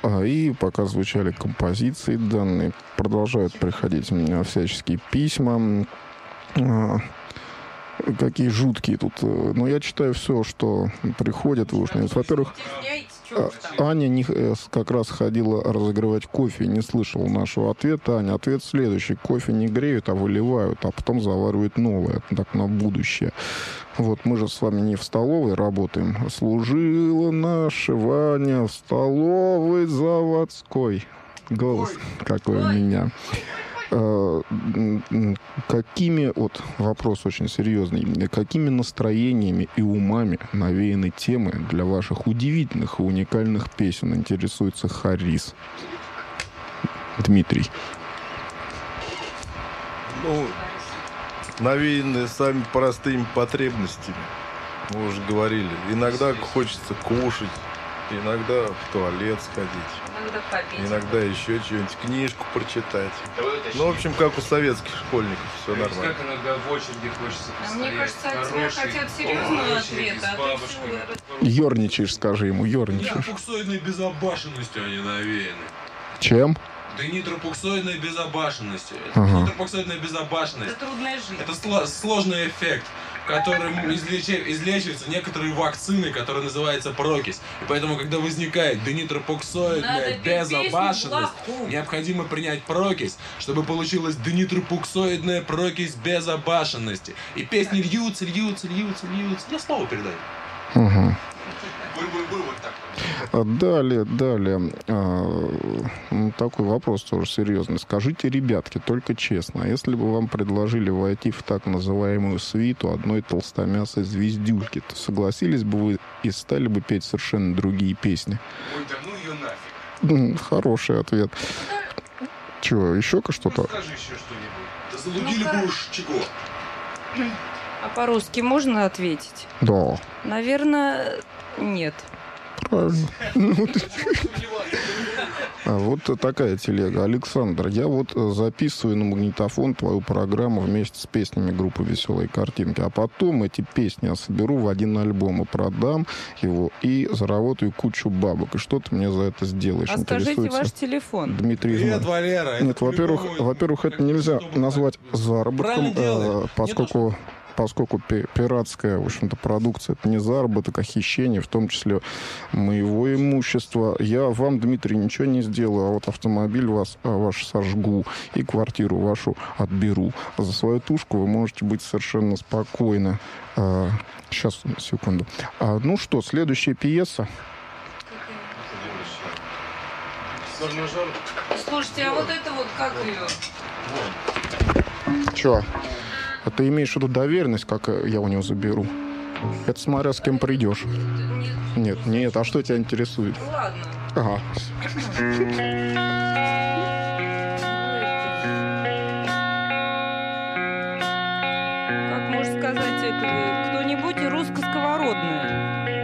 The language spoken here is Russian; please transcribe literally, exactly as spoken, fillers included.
А, и пока звучали композиции данные, продолжают приходить всяческие письма. А, какие жуткие тут. Но я читаю все, что приходит в уши. Во-первых, Аня не, как раз ходила разогревать кофе, не слышала нашего ответа. Аня, ответ следующий. Кофе не греют, а выливают, а потом заваривают новое. Так на будущее. Вот мы же с вами не в столовой работаем. Служила наша Ваня в столовой заводской. Голос какой у меня. Какими, вот вопрос очень серьезный, какими настроениями и умами навеяны темы для ваших удивительных и уникальных песен, интересуется Харис? Дмитрий. Ну, навеяны сами простыми потребностями. Мы уже говорили. Иногда хочется кушать, иногда в туалет сходить. Иногда побить. Иногда еще что-нибудь, книжку прочитать. Ну, в общем, как у советских школьников, все нормально. Как иногда в очереди хочется постоять. А мне кажется, от тебя хотят серьезного ответа, а ты всего... Ёрничаешь, скажи ему, ёрничаешь. Нитропуксоидной безопасностью они навеяны. Чем? Да нитропуксоидной безопасностью. Ага. Нитропуксоидная безопасность. Это трудная жизнь. Это сло- сложный эффект, которым излечи- излечиваются некоторые вакцины, которые называются прокись. И поэтому, когда возникает денитропуксоидная безопасность, необходимо принять прокись, чтобы получилась денитропуксоидная прокись безопасности. И песни льются, льются, льются, льются. Я слово передаю. Угу. Буль-буль-буль, вот так. Далее, далее. А, такой вопрос тоже серьезный. Скажите, ребятки, только честно, а если бы вам предложили войти в так называемую свиту одной толстомясой звездюльки, то согласились бы вы и стали бы петь совершенно другие песни? Ой, да ну ее нафиг. Хороший ответ. Чего, еще что-то? Ну, скажи еще что-нибудь. Да залудили бы уж чего. А по-русски можно ответить? Да. Наверное, нет. Правильно. А вот такая телега. Александр, я вот записываю на магнитофон твою программу вместе с песнями группы «Веселые картинки», а потом эти песни я соберу в один альбом и продам его, и заработаю кучу бабок. И что ты мне за это сделаешь? А скажите ваш телефон. Дмитрий. Привет, Валера. Нет, во-первых, во-первых, это нельзя назвать заработком, э, поскольку... поскольку пиратская, в общем-то, продукция — это не заработок, а хищение, в том числе моего имущества. Я вам, Дмитрий, ничего не сделаю, а вот автомобиль вас, ваш сожгу и квартиру вашу отберу. За свою тушку вы можете быть совершенно спокойны. А, сейчас, секунду. А, ну что, следующая пьеса. Слушайте, а вот это вот как ее? Че? А ты имеешь в виду доверенность, как я у него заберу? Это смотря с кем придешь. Нет, нет, а что тебя интересует? Ладно. Ага. Как можно сказать это? Кто-нибудь русско-сковородное?